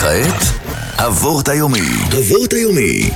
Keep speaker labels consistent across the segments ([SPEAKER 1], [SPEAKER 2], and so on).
[SPEAKER 1] וכעת, הוורט היומי. הוורט היומי.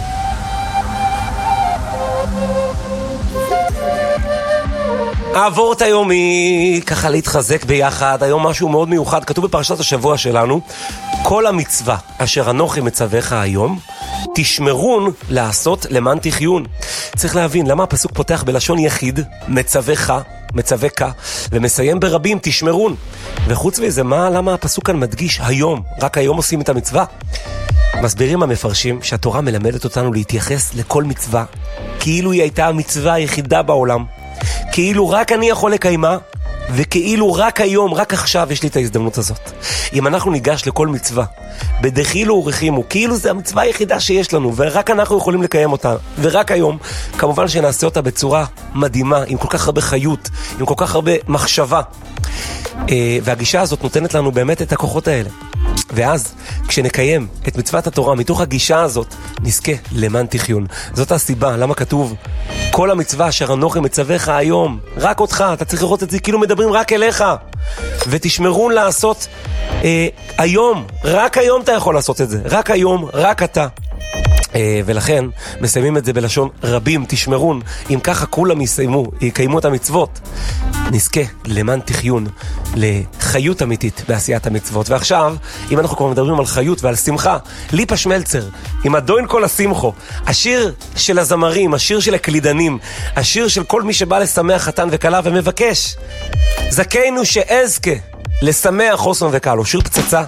[SPEAKER 2] הוורט היומי, ככה להתחזק ביחד, היום משהו מאוד מיוחד, כתוב בפרשת השבוע שלנו, כל המצווה אשר אנוכי מצווך היום, תשמרון לעשות למען תחיון. צריך להבין למה הפסוק פותח בלשון יחיד, מצווך, מצווקה, ומסיים ברבים, תשמרון. וחוץ מזה, למה הפסוק כאן מדגיש היום, רק היום עושים את המצווה? מסבירים המפרשים שהתורה מלמדת אותנו להתייחס לכל מצווה, כאילו היא הייתה המצווה היחידה בעולם, כאילו רק אני יכול לקיימה, וכאילו רק היום, רק עכשיו יש לי את ההזדמנות הזאת. אם אנחנו ניגש לכל מצווה, בדחילו ורחימו, כאילו זה המצווה היחידה שיש לנו, ורק אנחנו יכולים לקיים אותה, ורק היום, כמובן שנעשה אותה בצורה מדהימה, עם כל כך הרבה חיות, עם כל כך הרבה מחשבה. והגישה הזאת נותנת לנו באמת את הכוחות האלה. ואז, כשנקיים את מצוות התורה מתוך הגישה הזאת, נזכה למען תחיון. זאת הסיבה, למה כתוב, כל המצווה אשר אנוכי מצווך היום, רק אותך, אתה צריך לראות את זה, כאילו מדברים רק אליך. ותשמרון לעשות היום, רק היום אתה יכול לעשות את זה, רק היום, רק אתה. ולכן מסיימים את זה בלשון רבים, תשמרון. אם ככה כולם יקיימו את המצוות, נזכה למען תחיון, לחיות אמיתית בעשיית המצוות. ועכשיו, אם אנחנו כבר מדברים על חיות ועל שמחה, ליפה שמלצר עם הדוין כל השמחו, השיר של הזמרים, השיר של הקלידנים, השיר של כל מי שבא לשמח חתן וכלה ומבקש זכינו שאזכה לשמח חוסן וקלו. שיר פצצה,